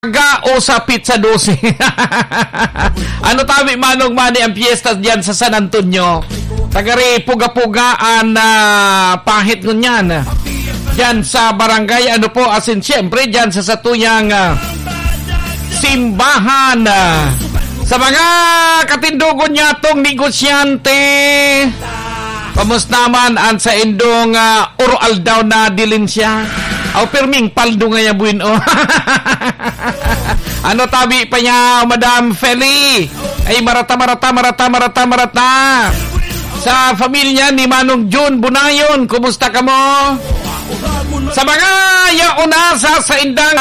o sa Pizza 12. Ano tabi manong mani ang piyesta diyan sa San Antonio? Tagari puga-pugaan na pahit nun yan. Diyan sa barangay, ano po, asin siyempre diyan sa satuyang simbahan. Sa mga katindugon niya tong negosyante, kamusta naman ang sa indong oral daw na dilin siya? Aw pirming paldo nga ya buin o. Ano tabi pa niya, Madam Feli? Ay marata. Sa pamilya ni Manong June Bunayon, kumusta ka mo? Sa mga yauna sa indang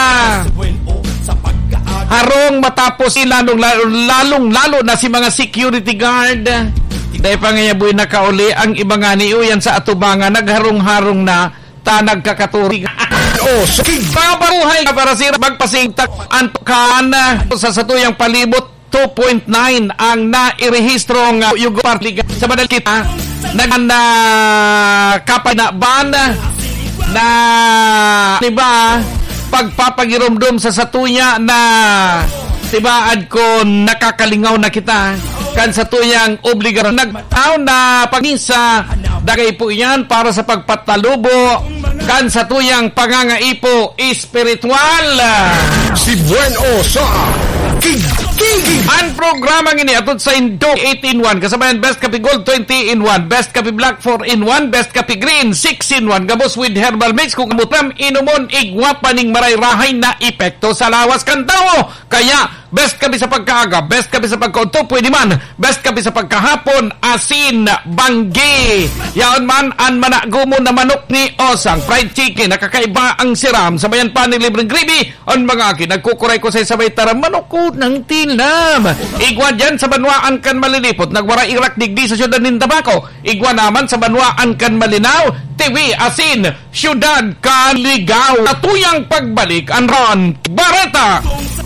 harong matapos sila lalong-lalo na si mga security guard. Dahil pa nga buhay na kauli ang iba nga ni Uyan sa atubangan, nagharong-harong na tanag kakaturig. So, babaruhay na para sila magpasintak antukan sa satuyang palibot 2.9 ang nairehistrong Yugo Party sa Badal kita na kapanaban na diba pagpapagirumdum sa satuya na tibaad ko nakakalingaw na kita kan satuyang obligasyon nagtaw na pagisa dagay po yan para sa pagpatalubo kan satuyang pangangaipo espiritual. Si Bueno sa ang programang ini atod sa Indo 8-in-1 kasabayan Best Coffee Gold 20-in-1, Best Coffee Black 4-in-1, Best Coffee Green 6-in-1, gabos with herbal mix kung kamutam inumon igwa paning maray-rahay na epekto sa lawas kantawo. Kaya best Coffee sa pagkaaga, Best Coffee sa pagkaunto pwede man, Best Coffee sa pagkahapon asin banggi yaon man ang managumon na manok ni Osang fried chicken nakakaiba ang siram sabayan pa ni libreng gravy on mga akin nagkukuray ko sa sabay taram manok ng tilam. Igwa dyan sa banwaan kan malilipot, nagwara irak digdi sa syudad ng Tabaco. Igwa naman sa banwaan kan malinaw, TV asin, syudad kan ligaw. Natuyang pagbalik, ang Ron Barata.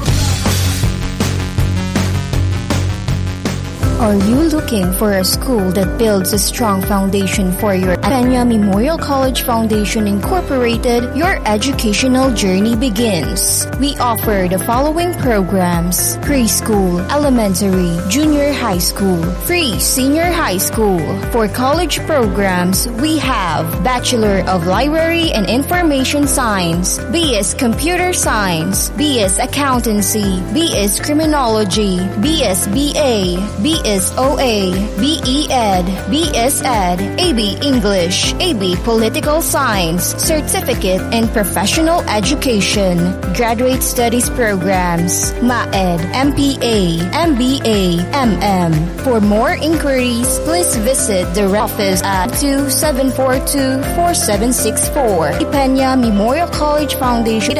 Are you looking for a school that builds a strong foundation for your Peña Memorial College Foundation Incorporated? Your educational journey begins. We offer the following programs: preschool, elementary, junior high school, free senior high school. For college programs, we have Bachelor of Library and Information Science, BS Computer Science, BS Accountancy, BS Criminology, BS BA, BS OA, BE Ed, BS Ed, AB English, AB Political Science, Certificate in Professional Education, Graduate Studies Programs, MAED, MPA, MBA, MM. For more inquiries, please visit the office at 2742-4764, Peña Memorial College Foundation.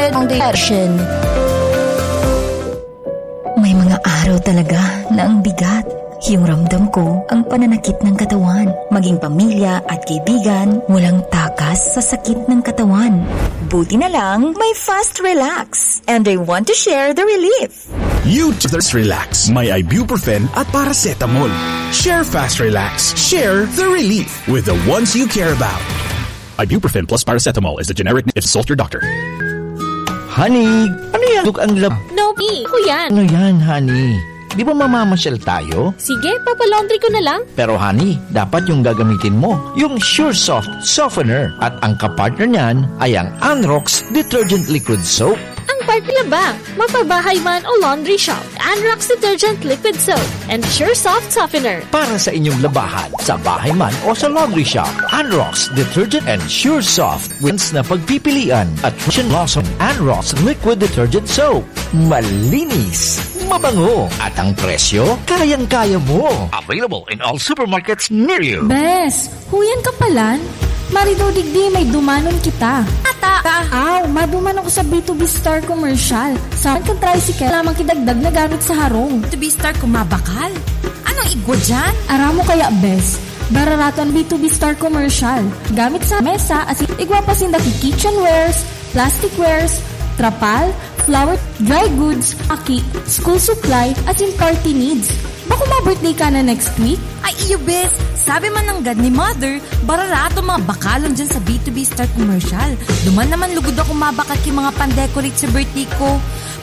May mga araw talaga na ang bigat. Yung ramdam ko, ang pananakit ng katawan. Maging pamilya at kaibigan, walang takas sa sakit ng katawan. Buti na lang, may Fast Relax. And I want to share the relief. You just relax. May ibuprofen at paracetamol. Share Fast Relax. Share the relief with the ones you care about. Ibuprofen plus paracetamol is the generic if consult your doctor. Honey, ano yan? Look ang lab... No, ko yan. Ano yan, honey? Di ba mamamasyal tayo? Sige, papalaundry ko na lang. Pero honey, dapat yung gagamitin mo, yung Sure Soft Softener. At ang kapartner niyan ay ang Anrox Detergent Liquid Soap. Ang partner ba? Mapabahay man o laundry shop, Anrox Detergent Liquid Soap and Sure Soft Softener. Para sa inyong labahan, sa bahay man o sa laundry shop, Anrox Detergent and Sure Soft wins na pagpipilian at Russian Blossom Anrox Liquid Detergent Soap. Malinis, mabango, at ang presyo, kayang-kaya mo. Available in all supermarkets near you. Bes, huyan ka palan. Marido digdi may dumanon kita. Ata! Aw, madumanon ko sa B2B Star Commercial. Sa kang tricycle, lamang kidagdag na gamit sa harong. B2B Star kumabakal? Anong igwa dyan? Aramo kaya, Bes. Bararaton B2B Star Commercial. Gamit sa mesa, as igwa pa sindaki kitchenwares, plasticwares, trapal, flower, dry goods, aki, school supply, at in party needs. Bako ma-birthday ka na next week? Ay, iyo, Bes. Sabi man ng God ni Mother, bararato mga bakalon dyan sa B2B Star Commercial. Duman naman lugod ako mabakat yung mga pandecorate sa birthday ko.